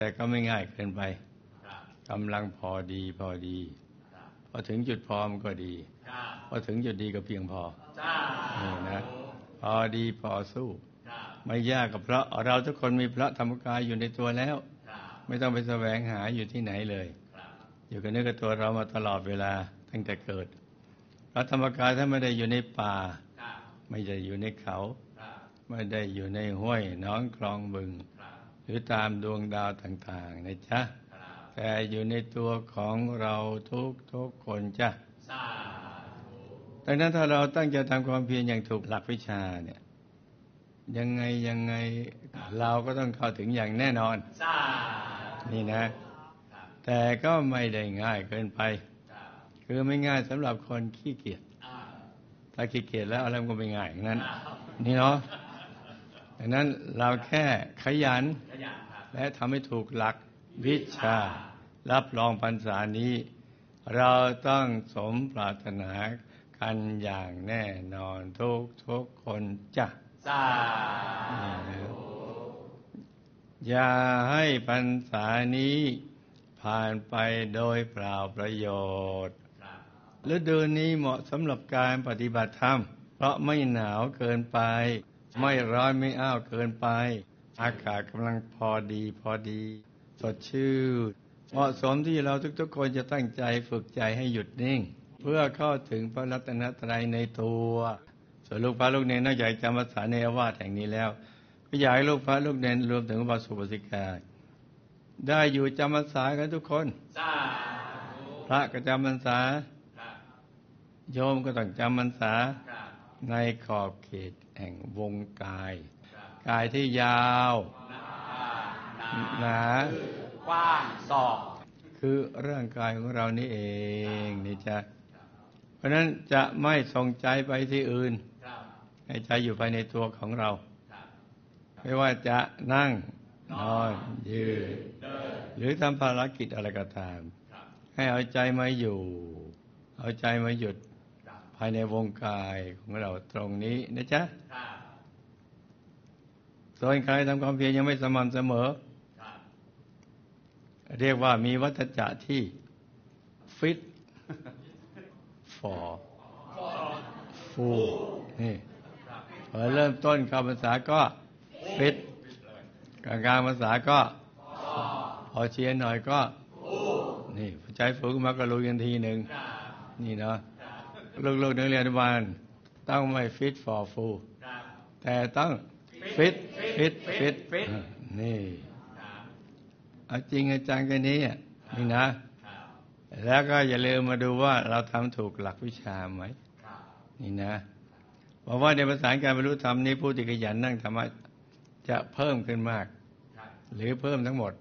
แต่ก็ไม่ง่ายเกินไปกำลังพอดีพอถึงจุดพอมันก็ดีพอถึงจุดดีก็เพียงพอนี่นะพอดีพอสู้ไม่ยากกับเพราะเราทุกคนมีพระธรรมกายอยู่ในตัวแล้วไม่ต้องไปแสวงหาอยู่ที่ไหนเลยอยู่กับเนื้อกับตัวเรามาตลอดเวลาตั้งแต่เกิดพระธรรมกายถ้าไม่ได้อยู่ในป่าไม่ได้อยู่ในเขาไม่ได้อยู่ในห้วยหนองคลองบึงหรือตามดวงดาวต่างๆนะจ๊ะแต่อยู่ในตัวของเราทุกคนจ้ะดังนั้นถ้าเราตั้งใจทำความเพียรอย่างถูกหลักวิชาเนี่ยยังไงเราก็ต้องเข้าถึงอย่างแน่นอนนี่นะแต่ก็ไม่ได้ง่ายเกินไปคือไม่ง่ายสำหรับคนขี้เกียจถ้าขี้เกียจแล้วอะไรมันก็ไม่ง่ายอย่างนั้นนี่เนาะดังนั้นเราแค่ขยันและทำให้ถูกหลักวิชารับรองพรรษานี้เราต้องสมปรารถนากันอย่างแน่นอนทุกคนจ้ะอย่าให้พรรษานี้ผ่านไปโดยเปล่าประโยชน์ฤดูนี้เหมาะสำหรับการปฏิบัติธรรมเพราะไม่หนาวเกินไปไม่ร้อนไม่อ้าวเกินไปอากาศกำลังพอดีสดชื่นเหมาะสมที่เราทุกคนจะตั้งใจฝึกใจให้หยุดนิ่งเพื่อเข้าถึงพระรัตนตรัยในตัวส่วนลูกพระลูกเนรนอกจากจำพรรษาในอาวาสแห่งนี้แล้วก็อยากให้ลูกพระลูกเนรรวมถึงอุบาสกอุบาสิกาได้อยู่จำพรรษากันทุกคนพระก็จำพรรษาโยมก็ต้องจำพรรษาในขอบเขตแห่งวงกายที่ยาวหนากว้างศอกคือร่างกายของเรานี่เองนี่จ้ะเพราะนั้นจะไม่ส่งใจไปที่อื่นให้ใจอยู่ภายในตัวของเราไม่ว่าจะนั่งนอนยืนหรือทำภารกิจอะไรก็ตามให้เอาใจมาอยู่เอาใจมาหยุดภายในวงกายของเราตรงนี้นะจ๊ะส่วนใครทำความเพียรยังไม่สม่ำเสมอเรียกว่ามีวัฏจักรที่ fit for full นี่พอเริ่มต้นเข้าพรรษาก็ fit กลางพรรษาก็พอเชียร์หน่อยก็นี่ใจฝึกมาก็ลุยกันทีหนึ่งนี่เนาะลูกนักเรียนอนุบาลต้องไม่ fit for full แต่ต้องfit นี่เอาจริงจังกันนี้นี่นะแล้วก็อย่าลืมมาดูว่าเราทำถูกหลักวิชาไหมนี่นะเพราะว่าในภาษาการบรรลุธรรมนี้ผู้ที่ขยันนั่งธรรมะจะเพิ่มขึ้นมากหรือเพิ่มทั้งหมด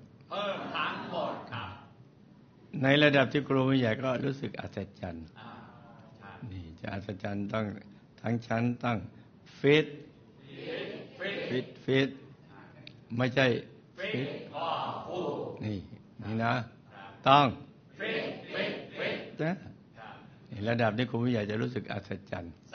ในระดับที่ครูไม่ใหญ่ก็รู้สึกอัศจรรย์นี่จะอัศจรรย์ต้องทั้งชั้นต้องฟิตไม่ใช่ฟิตนี่นะต้องฟิตนะระดับนี้ครูไม่ใหญ่จะรู้สึกอัศจรรย์